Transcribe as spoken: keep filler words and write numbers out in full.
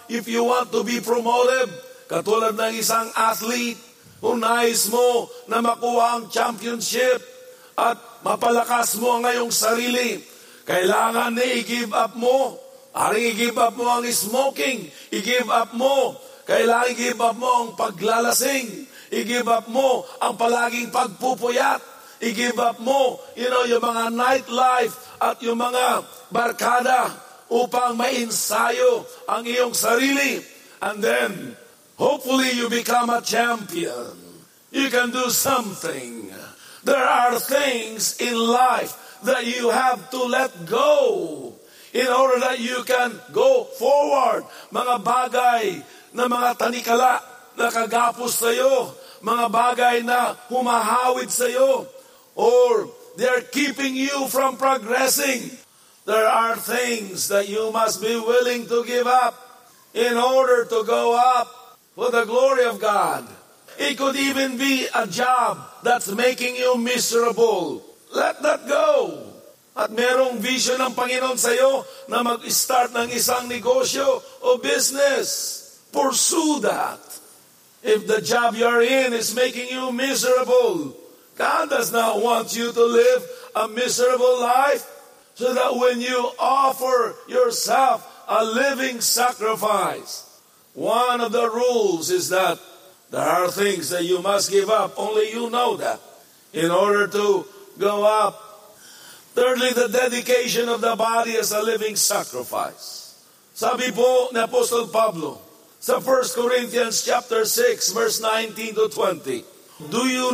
if you want to be promoted, katulad ng isang athlete, kung nais mo na makuha ang championship at mapalakas mo ang iyong sarili, kailangan na i-give up mo. Aring i-give up mo ang smoking, i-give up mo. Kailangan i-give up mo ang paglalasing, i-give up mo ang palaging pagpupuyat, i-give up mo, you know, yung mga nightlife at yung mga barkada upang mainsayo ang iyong sarili. And then, hopefully you become a champion. You can do something. There are things in life that you have to let go in order that you can go forward. Mga bagay na mga tanikala na kagapos sa iyo, mga bagay na humahawid sa iyo, or they're keeping you from progressing. There are things that you must be willing to give up in order to go up for the glory of God. It could even be a job that's making you miserable. Let that go. At merong vision ng Panginoon sa iyo na mag-start ng isang negosyo o business. Pursue that. If the job you're in is making you miserable, God does not want you to live a miserable life, so that when you offer yourself a living sacrifice, one of the rules is that there are things that you must give up. Only you know that in order to go up. Thirdly, the dedication of the body as a living sacrifice. Sabi po ni Apostol Pablo sa First Corinthians chapter six, verse nineteen to twenty, do you